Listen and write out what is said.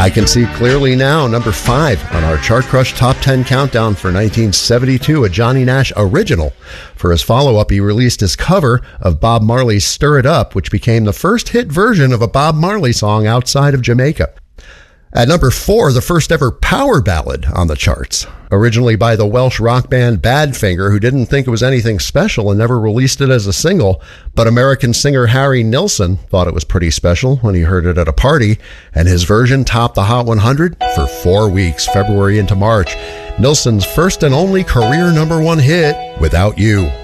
I Can See Clearly Now, number 5 on our Chart Crush Top 10 countdown for 1972, a Johnny Nash original. For his follow-up, he released his cover of Bob Marley's Stir It Up, which became the first hit version of a Bob Marley song outside of Jamaica. At number 4, the first ever power ballad on the charts. Originally by the Welsh rock band Badfinger, who didn't think it was anything special and never released it as a single, but American singer Harry Nilsson thought it was pretty special when he heard it at a party, and his version topped the Hot 100 for 4 weeks, February into March. Nilsson's first and only career number 1 hit, Without You.